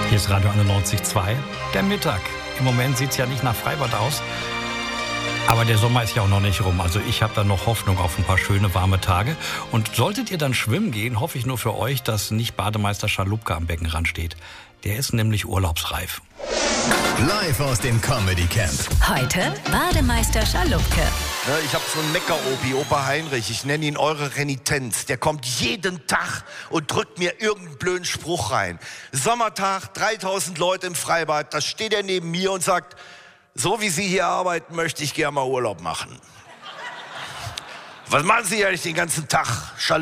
Hier ist Radio 91.2, der Mittag. Im Moment sieht es ja nicht nach Freibad aus, aber der Sommer ist ja auch noch nicht rum. Also ich habe da noch Hoffnung auf ein paar schöne, warme Tage. Und solltet ihr dann schwimmen gehen, hoffe ich nur für euch, dass nicht Bademeister Schalupke am Beckenrand steht. Der ist nämlich urlaubsreif. Live aus dem Comedy Camp. Heute Bademeister Schalupke. Ja, ich habe so einen Mecker-Opi, Opa Heinrich, ich nenne ihn eure Renitenz. Der kommt jeden Tag und drückt mir irgendeinen blöden Spruch rein. Sommertag, 3000 Leute im Freibad, da steht er neben mir und sagt, so wie Sie hier arbeiten, möchte ich gerne mal Urlaub machen. Was machen Sie eigentlich den ganzen Tag?